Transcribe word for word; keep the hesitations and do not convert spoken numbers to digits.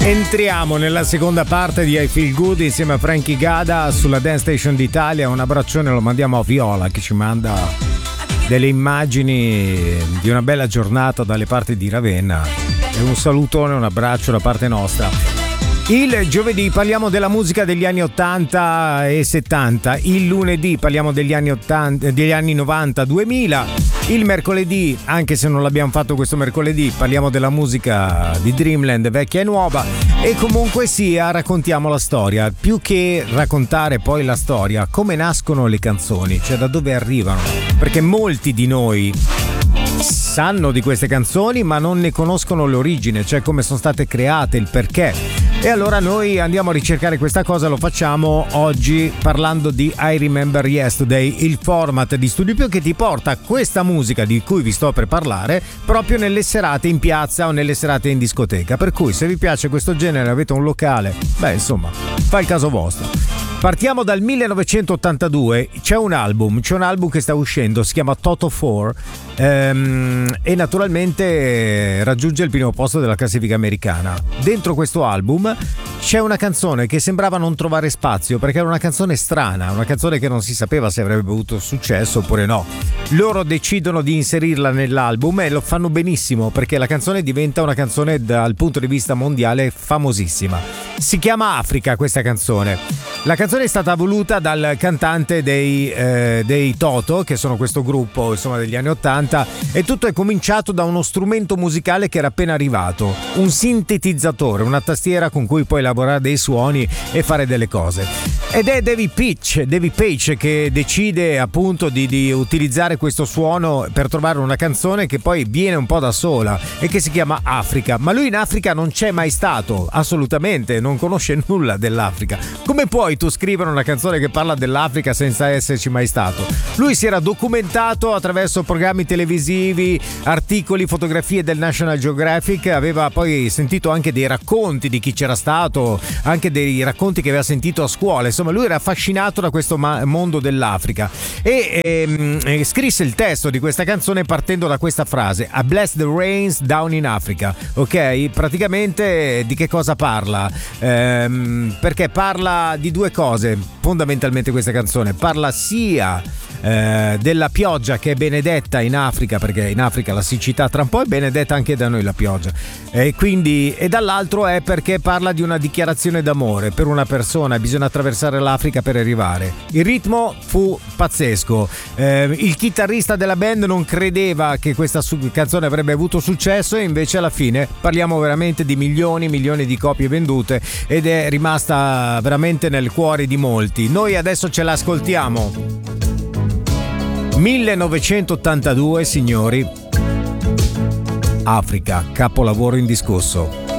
Entriamo nella seconda parte di I Feel Good insieme a Frankie Gada sulla Dance Station d'Italia. Un abbraccione lo mandiamo a Viola che ci manda delle immagini di una bella giornata dalle parti di Ravenna. E un salutone, un abbraccio da parte nostra. Il giovedì parliamo della musica degli anni ottanta e settanta, il lunedì parliamo degli anni ottanta, degli anni novanta duemila, il mercoledì, anche se non l'abbiamo fatto questo mercoledì, parliamo della musica di Dreamland vecchia e nuova, e comunque sia raccontiamo la storia, più che raccontare poi la storia, come nascono le canzoni, cioè da dove arrivano, perché molti di noi sanno di queste canzoni ma non ne conoscono l'origine, cioè come sono state create, il perché. E allora noi andiamo a ricercare questa cosa, lo facciamo oggi parlando di I Remember Yesterday, il format di Studio Più che ti porta questa musica di cui vi sto per parlare proprio nelle serate in piazza o nelle serate in discoteca, per cui se vi piace questo genere, avete un locale, beh insomma, fa il caso vostro. Partiamo dal millenovecentottantadue, c'è un album, c'è un album che sta uscendo, si chiama Toto quattro ehm, e naturalmente raggiunge il primo posto della classifica americana. Dentro questo album c'è una canzone che sembrava non trovare spazio perché era una canzone strana, una canzone che non si sapeva se avrebbe avuto successo oppure no. Loro decidono di inserirla nell'album e lo fanno benissimo perché la canzone diventa una canzone dal punto di vista mondiale famosissima. Si chiama Africa questa canzone. La canzone è stata voluta dal cantante dei, eh, dei Toto, che sono questo gruppo insomma degli anni ottanta, e tutto è cominciato da uno strumento musicale che era appena arrivato, un sintetizzatore, una tastiera con cui puoi elaborare dei suoni e fare delle cose. Ed è David Page, David Page che decide appunto di, di utilizzare questo suono per trovare una canzone che poi viene un po' da sola e che si chiama Africa. Ma lui in Africa non c'è mai stato, assolutamente, non conosce nulla dell'Africa. Come puoi tu scrivere una canzone che parla dell'Africa senza esserci mai stato? Lui si era documentato attraverso programmi televisivi, articoli, fotografie del National Geographic, aveva poi sentito anche dei racconti di chi c'era stato, anche dei racconti che aveva sentito a scuola. Insomma, lui era affascinato da questo ma- mondo dell'Africa e, e, e scrisse il testo di questa canzone partendo da questa frase: I bless the rains down in Africa. Ok? Praticamente di che cosa parla? Ehm, perché parla di due cose fondamentalmente questa canzone. Parla sia eh, della pioggia che è benedetta in Africa, perché in Africa la siccità tra un po' è benedetta anche da noi la pioggia, e quindi e dall'altro è perché parla di una dichiarazione d'amore per una persona. Bisogna attraversare l'Africa per arrivare. Il ritmo fu pazzesco, eh, il chitarrista della band non credeva che questa su- canzone avrebbe avuto successo e invece alla fine parliamo veramente di milioni milioni di copie vendute ed è rimasta veramente nel cuore di molti. Noi adesso ce l'ascoltiamo. millenovecentottantadue, signori. Africa, capolavoro indiscusso.